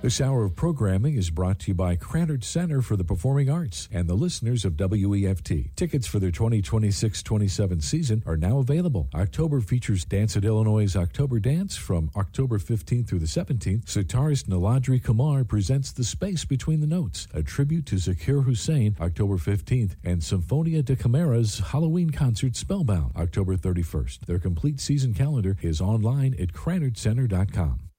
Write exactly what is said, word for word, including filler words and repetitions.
This hour of programming is brought to you by Krannert Center for the Performing Arts and the listeners of W E F T. Tickets for their twenty twenty-six twenty-seven season are now available. October features Dance at Illinois' October Dance from October fifteenth through the seventeenth. Sitarist Niladri Kumar presents The Space Between the Notes, a tribute to Zakir Hussain, October fifteenth, and Symphonia de Camara's Halloween concert Spellbound, October thirty-first. Their complete season calendar is online at krannert center dot com.